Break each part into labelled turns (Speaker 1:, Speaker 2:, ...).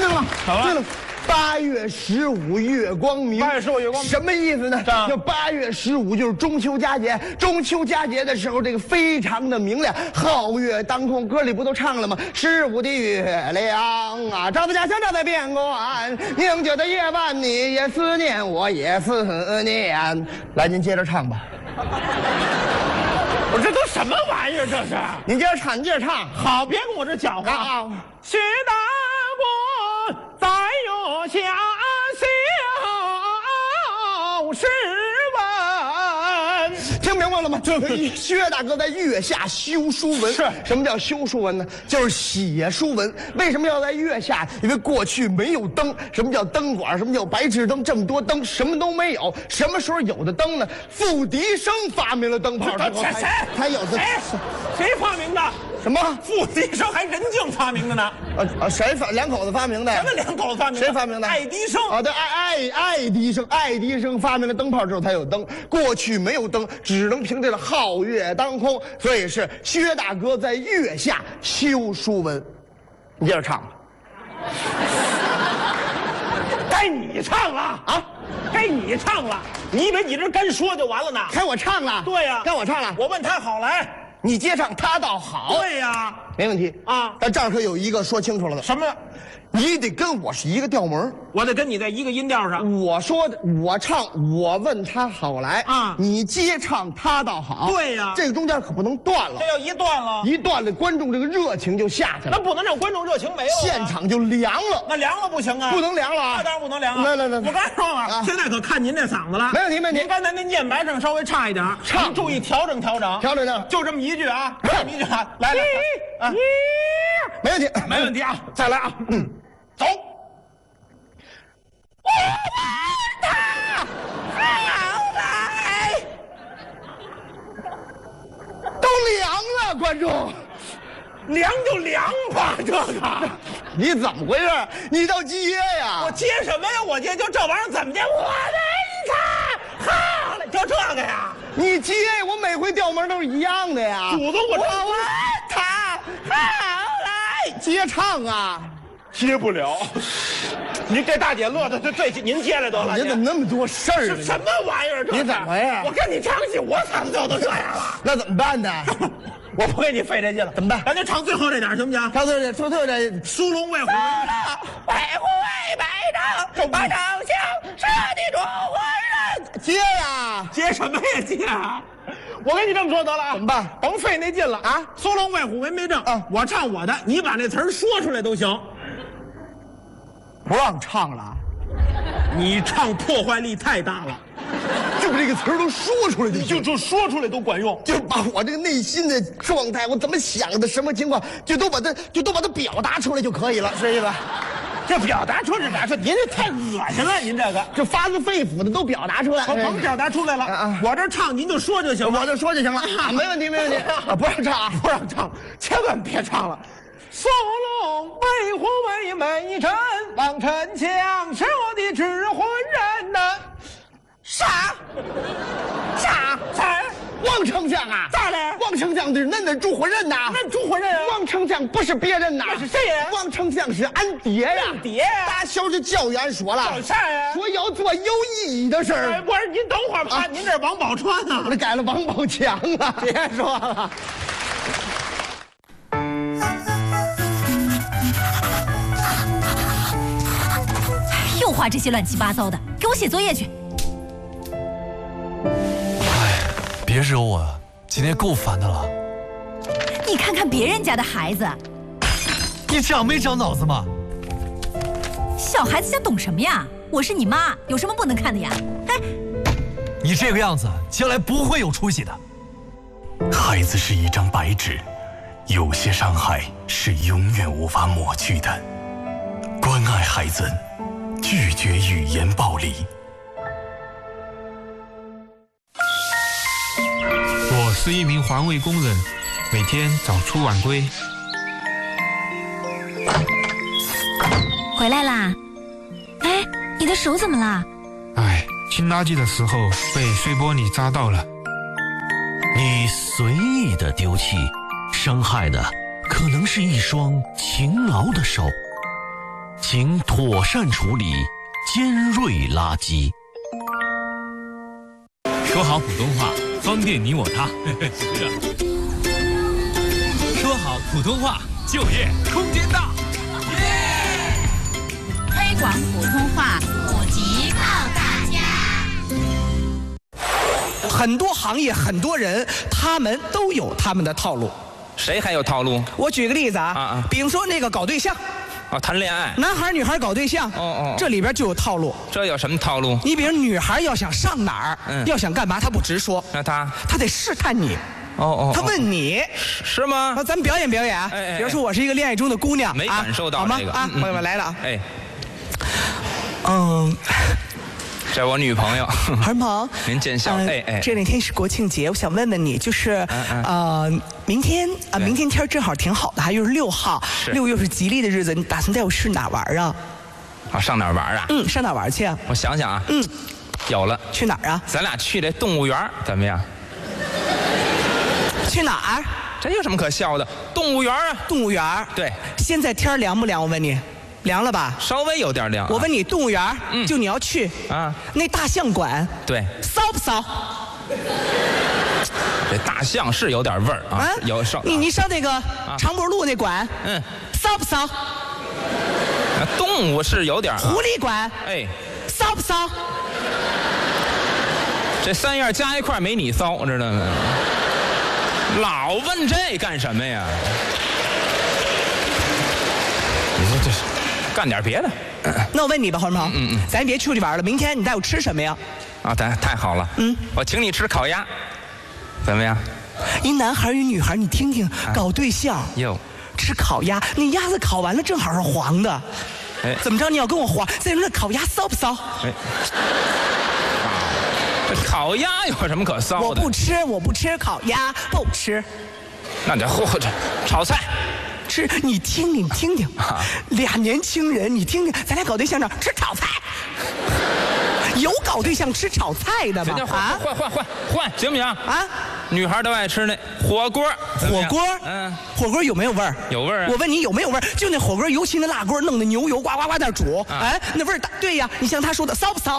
Speaker 1: 清了吗？
Speaker 2: 好了。
Speaker 1: 对了。8月15月光明
Speaker 2: ，8月15月光明
Speaker 1: 什么意思呢？就8月15就是中秋佳节，中秋佳节的时候，这个非常的明亮，皓月当空。歌里不都唱了吗？15的月亮啊，照在家乡，照在边关，宁静的夜晚，你也思念，我也思念。来，您接着唱吧。
Speaker 2: 我这都什么玩意儿？这是？
Speaker 1: 您接着唱，您接着唱。
Speaker 2: 好，别跟我这搅和啊！薛大国在月下修诗文，
Speaker 1: 听明白了吗？就是薛大哥在月下修书文。
Speaker 2: 是
Speaker 1: 什么叫修书文呢？就是写书文。为什么要在月下？因为过去没有灯。什么叫灯管？什么叫白炽灯？这么多灯，什么都没有。什么时候有的灯呢？傅笛生发明了灯泡之后，才有的。
Speaker 2: 谁发明的？
Speaker 1: 什么？
Speaker 2: 傅笛生还任敬发明的呢？
Speaker 1: 谁两口子发明的？
Speaker 2: 什么两口子发明的？
Speaker 1: 谁发明的？
Speaker 2: 爱迪生
Speaker 1: 啊，对，爱迪生发明了灯泡之后才有灯。过去没有灯，只能凭借着皓月当空，所以是薛大哥在月下修书文。你接着唱吧。
Speaker 2: 该你唱了啊！该你唱了。你以为你这干说就完了呢？
Speaker 1: 该我唱了。
Speaker 2: 对呀，
Speaker 1: 该我唱了。
Speaker 2: 我问他好来。
Speaker 1: 你接唱，他倒好。
Speaker 2: 对呀，
Speaker 1: 没问题
Speaker 2: 啊。
Speaker 1: 但这儿可有一个说清楚了的。
Speaker 2: 什么？
Speaker 1: 你得跟我是一个调门，
Speaker 2: 我得跟你在一个音调上。
Speaker 1: 我说的，我唱，我问他好来
Speaker 2: 啊，
Speaker 1: 你接唱，他倒好。
Speaker 2: 对呀，
Speaker 1: 这个中间可不能断了。
Speaker 2: 这要一断了，
Speaker 1: 一断了，观众这个热情就下去了。
Speaker 2: 那不能让观众热情没了，
Speaker 1: 现场就凉了。
Speaker 2: 那凉了不行啊，
Speaker 1: 不能凉了啊！
Speaker 2: 那当然不能凉啊！
Speaker 1: 来，
Speaker 2: 我刚才说了，现在可看您这嗓子了。
Speaker 1: 没问题，没问题。
Speaker 2: 您刚才那念白声稍微差一点，
Speaker 1: 唱
Speaker 2: 注意调整调整，
Speaker 1: 调整。
Speaker 2: 就这么一句啊，这么一句啊，来，
Speaker 1: 没问题，
Speaker 2: 没问题啊！再来啊，走。我问他好来，
Speaker 1: 都凉了，观众，
Speaker 2: 凉就凉吧，这个
Speaker 1: 你怎么回事？你倒接呀！
Speaker 2: 我接什么呀？我接就这玩意儿怎么接？我问他好来，就这个呀？
Speaker 1: 你接，我每回调门都是一样的呀。
Speaker 2: 主动我
Speaker 1: 问他好来，接唱啊。
Speaker 2: 接不了，您这大姐乐的，这您接来得了。
Speaker 1: 你怎么那么多事儿？
Speaker 2: 什么玩意儿？
Speaker 1: 你怎么回事？
Speaker 2: 我跟你唱戏，我嗓子都这样了，
Speaker 1: 那怎么办呢？
Speaker 2: 我不跟你费这劲了，
Speaker 1: 怎么办？
Speaker 2: 咱就唱最后这点行不行？
Speaker 1: 唱最后这
Speaker 2: 苏龙卫虎，卫虎为百丈，把长枪射的中国人。
Speaker 1: 接呀，
Speaker 2: 接什么呀接啊？我跟你这么说得了啊，
Speaker 1: 怎么办？
Speaker 2: 甭费那劲了啊！苏龙卫虎为没正啊，我唱我的，你把那词儿说出来都行。
Speaker 1: 不让唱了，
Speaker 2: 你唱破坏力太大了，
Speaker 1: 就把这个词儿都说出来
Speaker 2: 就说出来都管用，
Speaker 1: 就把我这个内心的状态，我怎么想的，什么情况，就都把它表达出来就可以了，是吧？
Speaker 2: 这表达出来哪说？您这太恶心了，您这个
Speaker 1: 就发自肺腑的都表达出来。
Speaker 2: 我甭表达出来了，我这唱您就说就行了，
Speaker 1: 我就说就行了，没问题没问题。不让唱，
Speaker 2: 不让唱，千万别唱了。苏龙为虎为美臣，王丞相是我的指挥人呐。啥？
Speaker 1: 王丞相啊？
Speaker 2: 咋了？
Speaker 1: 王丞相是恁的主伙人呐？
Speaker 2: 恁主伙人啊？
Speaker 1: 王丞相不是别人呐？
Speaker 2: 那是谁呀？
Speaker 1: 王丞相是俺爹呀！
Speaker 2: 爹？
Speaker 1: 打小就教育俺说了，
Speaker 2: 教啥呀？
Speaker 1: 说要做有意义的事儿。
Speaker 2: 不是，您等会儿吧，您这王宝钏啊，
Speaker 1: 我这改了王宝强了。
Speaker 2: 别说了。
Speaker 3: 又画这些乱七八糟的，给我写作业去。
Speaker 4: 别惹我啊，今天够烦的了。
Speaker 3: 你看看别人家的孩子，
Speaker 4: 你长没长脑子吗？
Speaker 3: 小孩子家懂什么呀？我是你妈，有什么不能看的呀？哎，
Speaker 4: 你这个样子，将来不会有出息的。
Speaker 5: 孩子是一张白纸，有些伤害是永远无法抹去的。关爱孩子，拒绝语言暴力。
Speaker 6: 我是一名环卫工人，每天早出晚归。
Speaker 3: 回来啦？哎，你的手怎么了？
Speaker 6: 哎，清垃圾的时候被碎玻璃扎到了。
Speaker 7: 你随意的丢弃，伤害的可能是一双勤劳的手。 请妥善处理尖锐垃圾。
Speaker 6: 说好普通话，方便你我他。是啊。说好普通话，就业空间大。
Speaker 8: 推广普通话，普及靠大家。
Speaker 2: 很多行业，很多人，他们都有他们的套路。
Speaker 9: 谁还有套路？
Speaker 2: 我举个例子啊，比如说那个搞对象。
Speaker 9: 谈恋爱，
Speaker 2: 男孩女孩搞对象，这里边就有套路。
Speaker 9: 这有什么套路？
Speaker 2: 你比如女孩要想上哪儿，要想干嘛，她不直说，
Speaker 9: 那她
Speaker 2: 得试探你。她问你
Speaker 9: 是吗？
Speaker 2: 咱们表演表演啊。比如说我是一个恋爱中的姑娘，
Speaker 9: 没感受到这个
Speaker 2: 啊，朋友们来了啊。
Speaker 9: 这我女朋友。
Speaker 2: 韩鹏，
Speaker 9: 您见笑。
Speaker 2: 这两天是国庆节，我想问问你，就是明天天正好挺好的，还又是6号，6又是吉利的日子，你打算带我去哪玩啊？
Speaker 9: 上哪儿玩啊？
Speaker 2: 上哪儿玩去啊？
Speaker 9: 我想想啊。有了。
Speaker 2: 去哪儿啊？
Speaker 9: 咱俩去这动物园怎么样？
Speaker 2: 去哪儿？
Speaker 9: 这有什么可笑的？动物园啊。
Speaker 2: 动物园。对。现在天凉不凉？我问你。凉了吧？
Speaker 9: 稍微有点凉。
Speaker 2: 我问你，动物园就你要去啊？那大象馆，
Speaker 9: 对，
Speaker 2: 骚不骚？
Speaker 9: 这大象是有点味儿啊，有上。
Speaker 2: 你上那个长脖鹿那馆，骚不骚？
Speaker 9: 动物是有点。
Speaker 2: 狐狸馆，骚不骚？
Speaker 9: 这3样加一块没你骚，知道吗？老问这干什么呀？你说这是。干点别的。
Speaker 2: 那我问你吧，黄鹏，咱别出去玩了，明天你带我吃什么呀？
Speaker 9: 太好了，我请你吃烤鸭，怎么样？
Speaker 2: 一男孩与女孩，你听听，搞对象吃烤鸭，那鸭子烤完了正好是黄的，怎么着？你要跟我黄？再说那烤鸭骚不骚？
Speaker 9: 这烤鸭有什么可骚的？
Speaker 2: 我不吃烤鸭，不吃。
Speaker 9: 那得或者炒菜。
Speaker 2: 吃，你听听，俩年轻人，你听听，咱俩搞对象呢，吃炒菜，有搞对象吃炒菜的吗？
Speaker 9: 换，行不行啊？女孩都爱吃那火锅，火锅有没有味儿？有味儿啊！
Speaker 2: 我问你有没有味儿？就那火锅，尤其那辣锅，弄的牛油呱呱呱那煮，那味儿大。对呀，你像他说的骚不骚？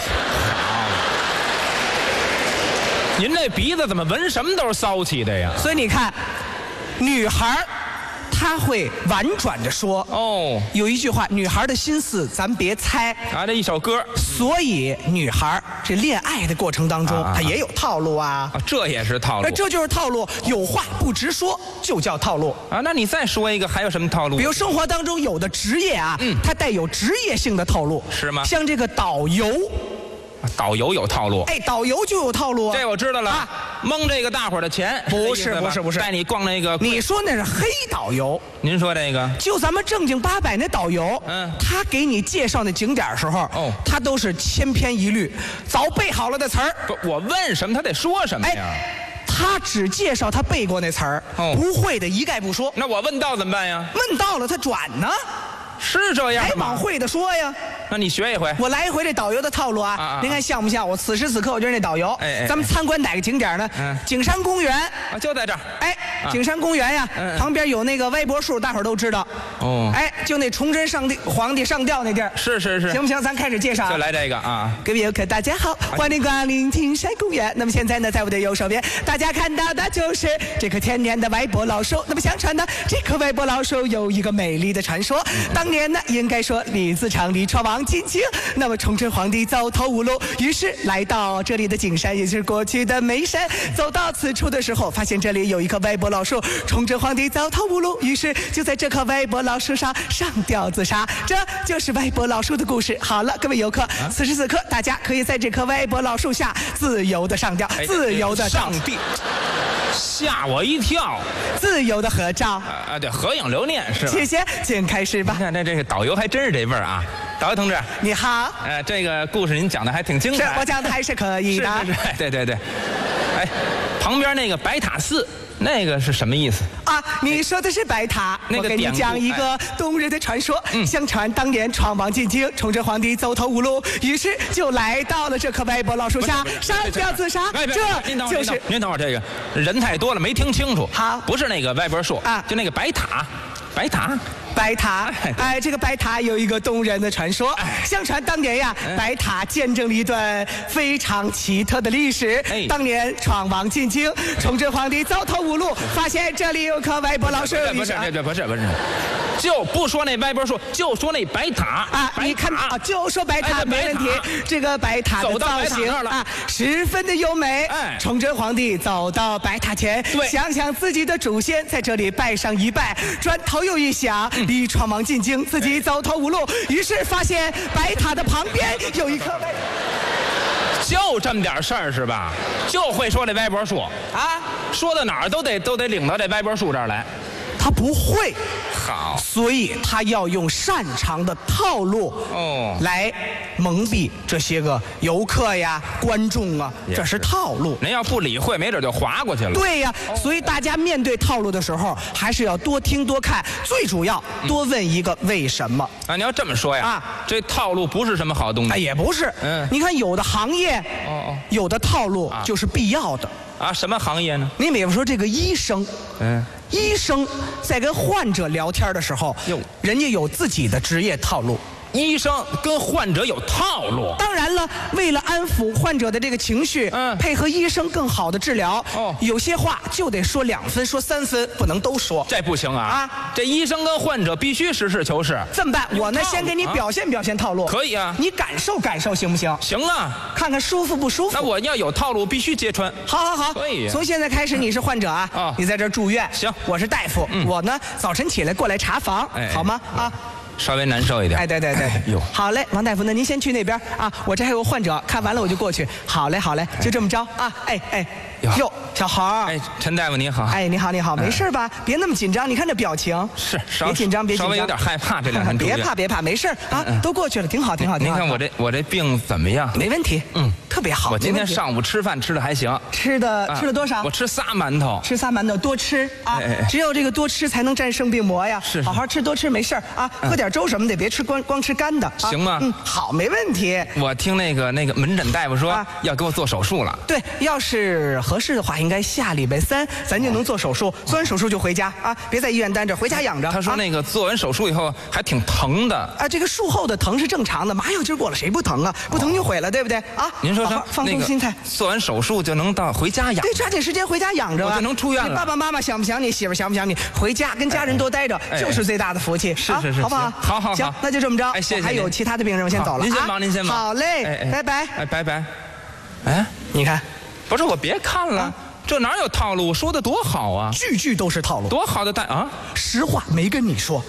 Speaker 9: 您这鼻子怎么闻什么都是骚气的呀？
Speaker 2: 所以你看，女孩。他会婉转着说有一句话，女孩的心思咱别猜
Speaker 9: 啊，这一首歌。
Speaker 2: 所以女孩这恋爱的过程当中，她也有套路啊。
Speaker 9: 这也是套路。
Speaker 2: 这就是套路，有话不直说就叫套路
Speaker 9: 啊。那你再说一个，还有什么套路？
Speaker 2: 比如生活当中有的职业啊，它带有职业性的套路，
Speaker 9: 是吗？
Speaker 2: 像这个导游。
Speaker 9: 导游有套路，
Speaker 2: 导游就有套路啊！
Speaker 9: 这我知道了，蒙这个大伙儿的钱，
Speaker 2: 不是，
Speaker 9: 带你逛那个。
Speaker 2: 你说那是黑导游，
Speaker 9: 您说这个？
Speaker 2: 就咱们正经八百那导游，他给你介绍那景点的时候，他都是千篇一律，早背好了的词儿。
Speaker 9: 不，我问什么他得说什么呀？
Speaker 2: 他只介绍他背过那词儿，不会的一概不说。
Speaker 9: 那我问到怎么办呀？
Speaker 2: 问到了他转呢？
Speaker 9: 是这样吗？
Speaker 2: 往会的说呀。
Speaker 9: 那你学一回，
Speaker 2: 我来一回这导游的套路啊！您看像不像？我此时此刻我就是那导游。咱们参观哪个景点呢？景山公园
Speaker 9: 啊，就在这儿。
Speaker 2: 景山公园呀，旁边有那个歪脖树，大伙儿都知道。就那崇祯皇帝上吊那地儿。
Speaker 9: 是，
Speaker 2: 行不行？咱开始介绍。
Speaker 9: 就来这个啊！
Speaker 2: 各位游客，大家好，欢迎光临景山公园。那么现在呢，在我的右手边，大家看到的就是这棵天然的歪脖老树。那么相传呢，这棵歪脖老树有一个美丽的传说。当年呢，应该说李自成李闯王进京，那么崇祯皇帝走投无路，于是来到这里的景山，也就是过去的眉山。走到此处的时候，发现这里有一棵歪脖老树。崇祯皇帝走投无路，于是就在这棵歪脖老树上上吊自杀。这就是歪脖老树的故事。好了，各位游客，此时此刻大家可以在这棵歪脖老树下自由的上吊，自由的
Speaker 9: 上帝，吓我一跳！
Speaker 2: 自由的合照
Speaker 9: 对，合影留念是吧？
Speaker 2: 谢谢，请开始吧。
Speaker 9: 你看这个导游还真是这味儿啊！导游同志，
Speaker 2: 你好。
Speaker 9: 这个故事您讲的还挺精彩。
Speaker 2: 是我讲的还是可以的。
Speaker 9: 是，对。旁边那个白塔寺，那个是什么意思
Speaker 2: 啊？你说的是白塔。我给你讲一个动人的传说。相传当年闯王进京，崇祯皇帝走投无路，于是就来到了这棵歪脖老树下上吊自杀。这就是
Speaker 9: 您等会儿，这个人太多了没听清楚。
Speaker 2: 好，
Speaker 9: 不是那个歪脖树啊，就那个白塔。
Speaker 2: 白塔。哎，这个白塔有一个动人的传说，相传当年呀，白塔见证了一段非常奇特的历史。当年闯王进京，崇祯皇帝走投无路，发现这里有棵歪脖老树。
Speaker 9: 不是，就不说那歪脖树，就说那白塔
Speaker 2: 啊！你看啊，就说白塔没问题。这个白塔的造型啊，十分的优美。崇祯皇帝走到白塔前，想想自己的祖先在这里拜上一拜，转头又一想，离闯王进京，自己走投无路，于是发现白塔的旁边有一棵歪。
Speaker 9: 就这么点事儿是吧？就会说这歪脖树啊，说到哪儿都得领到这歪脖树这儿来。
Speaker 2: 他不会，
Speaker 9: 好，
Speaker 2: 所以他要用擅长的套路来蒙蔽这些个游客呀、观众啊，这是套路。
Speaker 9: 您要不理会，没准就划过去了。
Speaker 2: 对呀，所以大家面对套路的时候，还是要多听多看，最主要多问一个为什么
Speaker 9: 啊！你要这么说呀，这套路不是什么好东西。
Speaker 2: 也不是，你看有的行业，有的套路就是必要的。
Speaker 9: 啊，什么行业呢？
Speaker 2: 你比如说这个医生，医生在跟患者聊天的时候，人家有自己的职业套路。
Speaker 9: 医生跟患者有套路。
Speaker 2: 当然了，为了安抚患者的这个情绪，配合医生更好的治疗，有些话就得说2分，说3分，不能都说。
Speaker 9: 这不行啊！这医生跟患者必须实事求是。
Speaker 2: 这么办？我呢，先给你表现表现套路。
Speaker 9: 可以啊，
Speaker 2: 你感受感受，行不行？
Speaker 9: 行啊，
Speaker 2: 看看舒服不舒服。
Speaker 9: 那我要有套路，必须揭穿。
Speaker 2: 好，
Speaker 9: 可以。
Speaker 2: 从现在开始，你是患者啊，你在这儿住院。
Speaker 9: 行，
Speaker 2: 我是大夫，我呢早晨起来过来查房，好吗？啊。
Speaker 9: 稍微难受一点。
Speaker 2: 对。
Speaker 9: 哟，
Speaker 2: 好嘞，王大夫，那您先去那边啊，我这还有患者，看完了我就过去。好嘞，就这么着啊。哟，小豪。
Speaker 9: 陈大夫你好。
Speaker 2: 你好，没事吧？别那么紧张，你看这表情。
Speaker 9: 是，
Speaker 2: 别紧张，
Speaker 9: 稍微有点害怕这2天。
Speaker 2: 别怕，没事啊，都过去了，挺好。
Speaker 9: 您看我这病怎么样？
Speaker 2: 没问题，特别好。
Speaker 9: 我今天上午吃饭吃的还行。
Speaker 2: 吃的多少？
Speaker 9: 我吃仨馒头。
Speaker 2: 吃仨馒头，多吃啊！只有这个多吃才能战胜病魔呀。
Speaker 9: 是，
Speaker 2: 好好吃，多吃没事啊。喝点粥什么的，别吃光吃干的，
Speaker 9: 行吗？
Speaker 2: 好，没问题。
Speaker 9: 我听那个门诊大夫说要给我做手术了。
Speaker 2: 对，要是合适的话，应该下礼拜3咱就能做手术。做完手术就回家啊，别在医院待着，回家养着。
Speaker 9: 他说那个做完手术以后还挺疼的
Speaker 2: 啊，这个术后的疼是正常的，麻药劲过了谁不疼啊？不疼就毁了，对不对啊？
Speaker 9: 您说
Speaker 2: 放松心态，
Speaker 9: 做完手术就能到回家养。
Speaker 2: 对，抓紧时间回家养着，
Speaker 9: 我就能出院了。
Speaker 2: 你爸爸妈妈想不想你？媳妇想不想你？回家跟家人多待着，就是最大的福气。
Speaker 9: 是，
Speaker 2: 好不好？
Speaker 9: 好，
Speaker 2: 行，那就这么着。
Speaker 9: 谢谢。
Speaker 2: 还有其他的病人，我先走了。
Speaker 9: 您先忙。
Speaker 2: 好嘞，拜拜。
Speaker 9: 拜拜。
Speaker 2: 你看，
Speaker 9: 不是我别看了，这哪有套路？说的多好啊，
Speaker 2: 句都是套路。
Speaker 9: 多好的
Speaker 2: 实话没跟你说。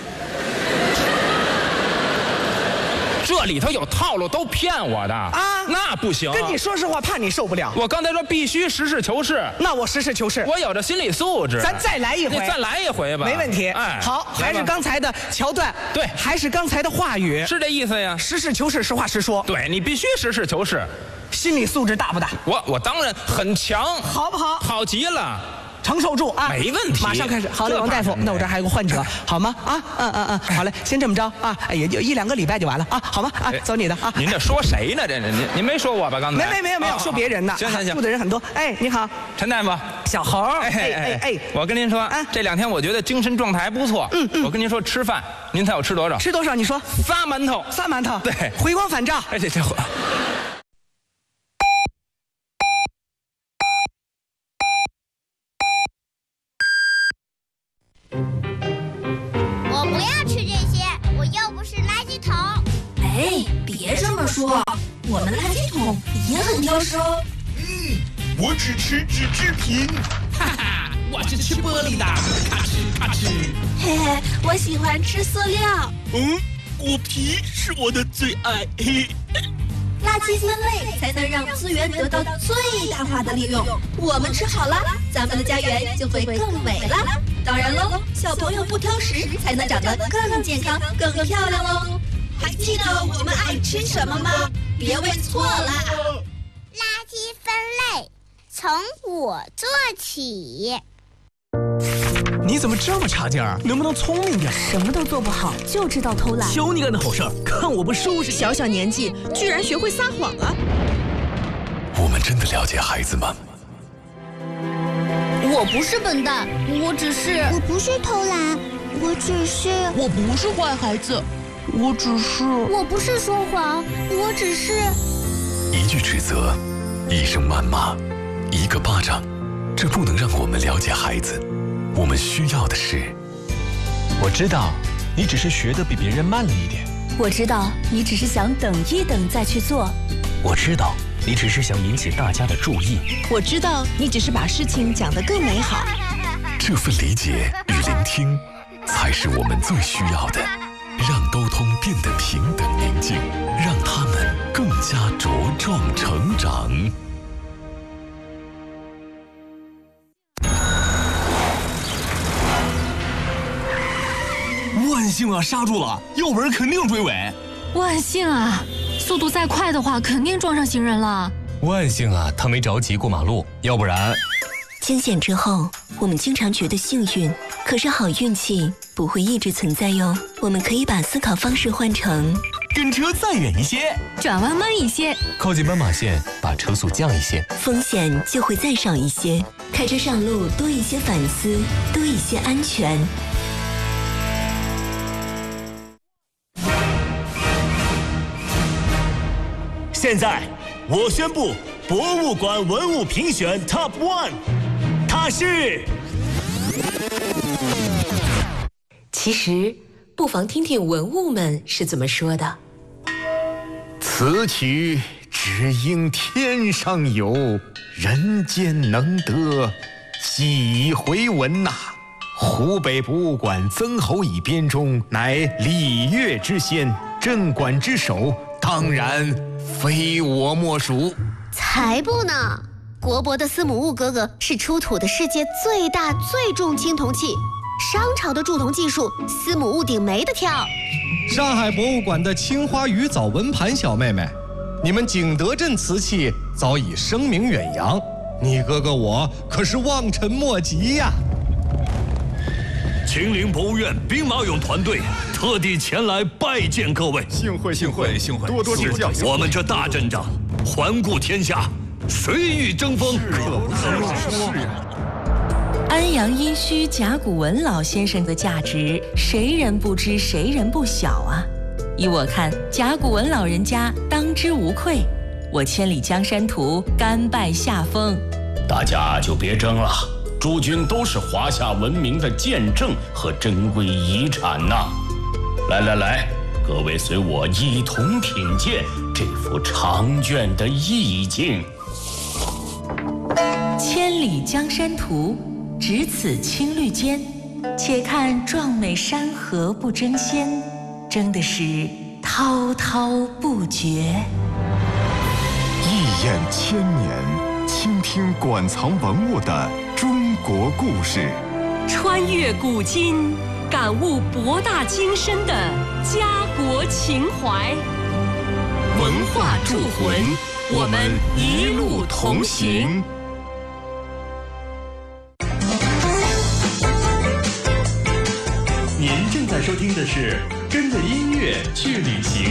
Speaker 9: 这里头有套路，都骗我的啊！那不行，
Speaker 2: 跟你说实话，怕你受不了。
Speaker 9: 我刚才说必须实事求是，
Speaker 2: 那我实事求是。
Speaker 9: 我有着心理素质。
Speaker 2: 咱再来一回，
Speaker 9: 你再来一回吧，
Speaker 2: 没问题。好，还是刚才的桥段，
Speaker 9: 对，
Speaker 2: 还是刚才的话语，
Speaker 9: 是这意思呀。
Speaker 2: 实事求是，实话实说。
Speaker 9: 对，你必须实事求是。
Speaker 2: 心理素质大不大？
Speaker 9: 我当然很强，
Speaker 2: 好不好？
Speaker 9: 好极了。
Speaker 2: 承受住啊，
Speaker 9: 没问题，
Speaker 2: 马上开始。好嘞，王大夫，那我这还有个患者，好吗？好嘞，先这么着啊，也就1-2个礼拜就完了啊，好吗？走你的啊。
Speaker 9: 您这说谁呢？这您没说我吧？刚才
Speaker 2: 没有，说别人呢。
Speaker 9: 行，
Speaker 2: 住的人很多。你好，
Speaker 9: 陈大夫，
Speaker 2: 小猴。
Speaker 9: 我跟您说，这2天我觉得精神状态还不错。我跟您说，吃饭，您猜我吃多少？
Speaker 2: 吃多少？你说。
Speaker 9: 仨馒头。对，
Speaker 2: 回光返照。
Speaker 9: 这。
Speaker 10: 我不要吃这些，我又不是垃圾桶。
Speaker 3: 别这么说，我们垃圾桶也很挑食哦。
Speaker 11: 我只吃纸制品。
Speaker 12: 哈哈，我是吃玻璃的，咔哧咔哧。
Speaker 3: 嘿嘿，我喜欢吃塑料。
Speaker 11: 果皮是我的最爱。
Speaker 3: 垃圾分类才能让资源得到最大化的利用。我们吃好了，咱们的家园就会更美了。当然喽，小朋友不挑食，才能长得更健康、更漂亮喽。还记得我们爱吃什么吗？别问错了。
Speaker 10: 垃圾分类从我做起。
Speaker 7: 你怎么这么差劲儿？能不能聪明点？
Speaker 13: 什么都做不好，就知道偷懒。
Speaker 7: 求你干的好事儿，看我不收拾你！
Speaker 13: 小年纪居然学会撒谎啊！
Speaker 5: 我们真的了解孩子吗？
Speaker 10: 我不是笨蛋，我不是偷懒，
Speaker 8: 我不是坏孩子，我
Speaker 10: 不是说谎，我只是。
Speaker 5: 一句指责，一声谩骂，一个巴掌，这不能让我们了解孩子。我们需要的是，
Speaker 14: 我知道你只是学得比别人慢了一点。
Speaker 13: 我知道你只是想等一等再去做。
Speaker 7: 我知道你只是想引起大家的注意。
Speaker 13: 我知道你只是把事情讲得更美好。
Speaker 5: 这份理解与聆听，才是我们最需要的。让沟通变得平等宁静，让他们更加茁壮成长。
Speaker 15: 万幸啊，刹住了，要不然肯定追尾。
Speaker 16: 万幸啊，速度再快的话，肯定撞上行人了。
Speaker 14: 万幸啊，他没着急过马路，要不然……
Speaker 17: 惊险之后，我们经常觉得幸运，可是好运气不会一直存在哟。我们可以把思考方式换成：
Speaker 15: 跟车再远一些，
Speaker 16: 转弯慢一些，
Speaker 14: 靠近斑马线，把车速降一些，
Speaker 17: 风险就会再少一些。开车上路多一些反思，多一些安全。
Speaker 11: 现在，我宣布博物馆文物评选 Top 1， 它是。
Speaker 18: 其实，不妨听听文物们是怎么说的。
Speaker 19: 此曲只应天上有，人间能得，几回闻呐！湖北博物馆曾侯乙编钟，乃礼乐之先，镇馆之首，当然非我莫属。
Speaker 10: 才不呢！国博的司母戊哥哥是出土的世界最大最重青铜器，商朝的铸铜技术，司母戊顶没得挑。
Speaker 20: 上海博物馆的青花鱼藻纹盘小妹妹，你们景德镇瓷器早已声名远扬，你哥哥我可是望尘莫及呀！
Speaker 11: 秦陵博物院兵马俑团队特地前来拜见各位，
Speaker 19: 幸会，多多指教。
Speaker 11: 我们这大阵仗，环顾天下，谁与争锋？
Speaker 18: 安阳殷墟甲骨文老先生的价值，谁人不知，谁人不晓啊！依我看，甲骨文老人家当之无愧。我千里江山图，甘拜下风。
Speaker 21: 大家就别争了。诸君都是华夏文明的见证和珍贵遗产呐！来，各位随我一同品鉴这幅长卷的意境。
Speaker 18: 千里江山图，只此青绿间，且看壮美山河不争先，争的是滔滔不绝。
Speaker 19: 一眼千年，倾听馆藏文物的中国故事，
Speaker 22: 穿越古今，感悟博大精深的家国情怀。
Speaker 19: 文化铸魂，我们一路同行。
Speaker 5: 您正在收听的是《跟着音乐去旅行》。